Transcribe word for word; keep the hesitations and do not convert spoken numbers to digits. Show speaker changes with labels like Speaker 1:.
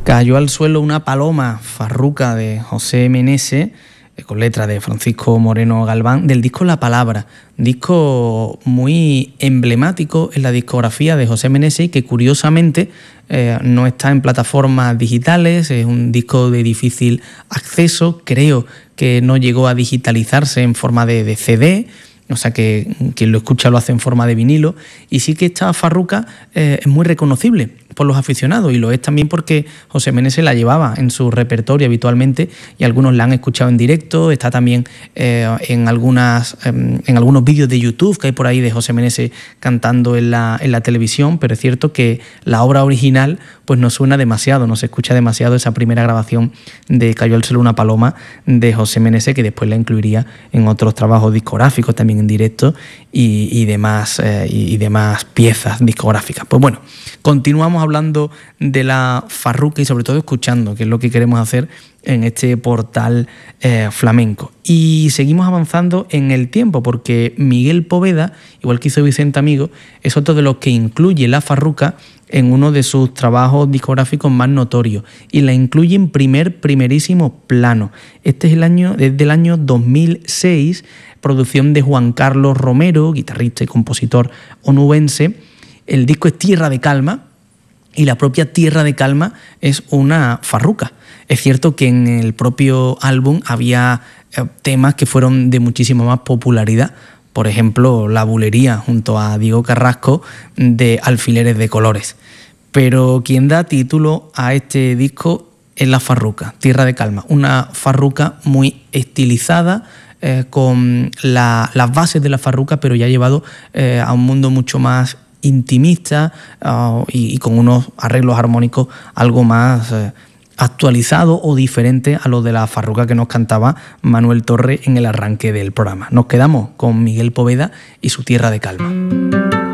Speaker 1: Cayó al suelo una paloma, Farruca, de José Meneses, con letra de Francisco Moreno Galván, del disco La Palabra, disco muy emblemático en la discografía de José Meneses y que curiosamente eh, no está en plataformas digitales, es un disco de difícil acceso, creo que no llegó a digitalizarse en forma de, de C D, o sea que quien lo escucha lo hace en forma de vinilo, y sí que esta Farruca eh, es muy reconocible por los aficionados, y lo es también porque José Meneses la llevaba en su repertorio habitualmente y algunos la han escuchado en directo. Está también eh, en, algunas, eh, en algunos vídeos de YouTube que hay por ahí de José Meneses cantando en la, en la televisión, pero es cierto que la obra original pues no suena demasiado, no se escucha demasiado esa primera grabación de Cayó al suelo una paloma de José Meneses, que después la incluiría en otros trabajos discográficos también en directo y, y, demás, eh, y, y demás piezas discográficas. Pues bueno, continuamos hablando de la Farruca y sobre todo escuchando, que es lo que queremos hacer en este portal eh, flamenco. Y seguimos avanzando en el tiempo, porque Miguel Poveda, igual que hizo Vicente Amigo, es otro de los que incluye la Farruca en uno de sus trabajos discográficos más notorios y la incluye en primer, primerísimo plano. Este es el año, desde el año dos mil seis, producción de Juan Carlos Romero, guitarrista y compositor onubense. El disco es Tierra de Calma, y la propia Tierra de Calma es una farruca. Es cierto que en el propio álbum había eh, temas que fueron de muchísima más popularidad, por ejemplo, La Bulería junto a Diego Carrasco de Alfileres de Colores. Pero quien da título a este disco es la farruca, Tierra de Calma, una farruca muy estilizada, eh, con la, las bases de la farruca, pero ya llevado eh, a un mundo mucho más intimista uh, y, y con unos arreglos armónicos algo más uh, actualizado o diferente a los de la farruca que nos cantaba Manuel Torre en el arranque del programa. Nos quedamos con Miguel Poveda y su Tierra de Calma.